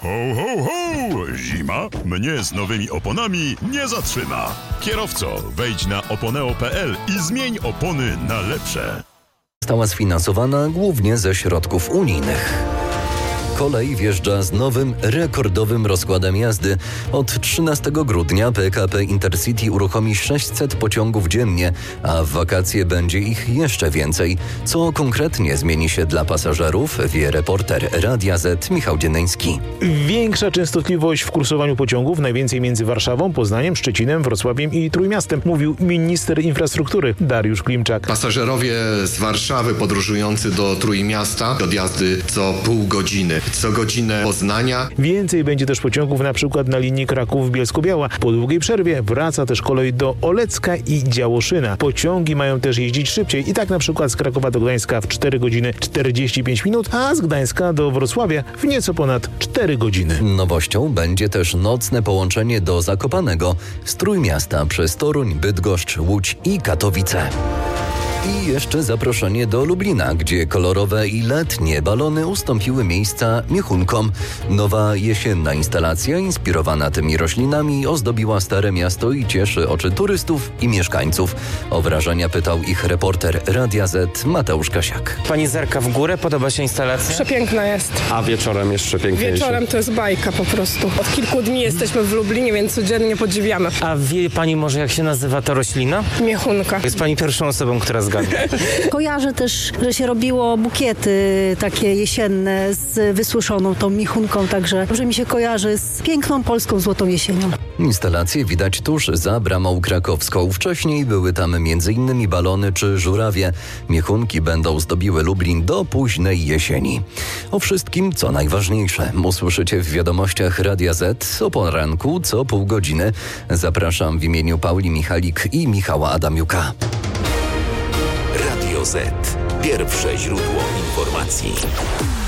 Ho, ho, ho! Zima mnie z nowymi oponami nie zatrzyma. Kierowco, wejdź na oponeo.pl i zmień opony na lepsze. Została sfinansowana głównie ze środków unijnych. Kolej wjeżdża z nowym, rekordowym rozkładem jazdy. Od 13 grudnia PKP Intercity uruchomi 600 pociągów dziennie, a w wakacje będzie ich jeszcze więcej. Co konkretnie zmieni się dla pasażerów, wie reporter Radia Z Michał Dzieneński. Większa częstotliwość w kursowaniu pociągów, najwięcej między Warszawą, Poznaniem, Szczecinem, Wrocławiem i Trójmiastem, mówił minister infrastruktury Dariusz Klimczak. Pasażerowie z Warszawy podróżujący do Trójmiasta, odjazdy co pół godziny. Co godzinę Poznania. Więcej będzie też pociągów na przykład na linii Kraków-Bielsko-Biała. Po długiej przerwie wraca też kolej do Olecka i Działoszyna. Pociągi mają też jeździć szybciej i tak na przykład z Krakowa do Gdańska w 4 godziny 45 minut, a z Gdańska do Wrocławia w nieco ponad 4 godziny. Nowością będzie też nocne połączenie do Zakopanego z Trójmiasta przez Toruń, Bydgoszcz, Łódź i Katowice. I jeszcze zaproszenie do Lublina, gdzie kolorowe i letnie balony ustąpiły miejsca miechunkom. Nowa jesienna instalacja inspirowana tymi roślinami ozdobiła Stare Miasto i cieszy oczy turystów i mieszkańców. O wrażenia pytał ich reporter Radia Z Mateusz Kasiak. Pani zerka w górę, podoba się instalacja? Przepiękna jest. A wieczorem jeszcze piękniejsze. Wieczorem to jest bajka po prostu. Od kilku dni jesteśmy w Lublinie, więc codziennie podziwiamy. A wie pani może, jak się nazywa ta roślina? Miechunka. Jest pani pierwszą osobą, która zgadza. Kojarzę też, że się robiło bukiety takie jesienne z wysuszoną tą michunką, także dobrze mi się kojarzy z piękną polską złotą jesienią. Instalacje widać tuż za bramą krakowską. Wcześniej były tam m.in. balony czy żurawie. Miechunki będą zdobiły Lublin do późnej jesieni. O wszystkim, co najważniejsze, usłyszycie w wiadomościach Radia Z o poranku co pół godziny. Zapraszam w imieniu Pauli Michalik i Michała Adamiuka. Radio Z. Pierwsze źródło informacji.